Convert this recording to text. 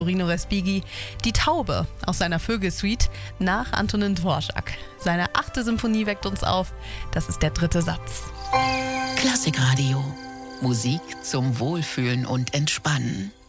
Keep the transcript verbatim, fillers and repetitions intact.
Rino Respighi, Die Taube aus seiner Vögelsuite nach Antonin Dvorak. Seine achte Symphonie weckt uns auf. Das ist der dritte Satz. Klassikradio. Musik zum Wohlfühlen und Entspannen.